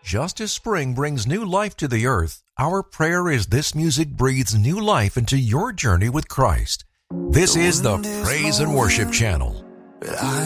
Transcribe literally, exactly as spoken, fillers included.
Just as spring brings new life to the earth, our prayer is this music breathes new life into your journey with Christ. This is the Praise and Worship Channel.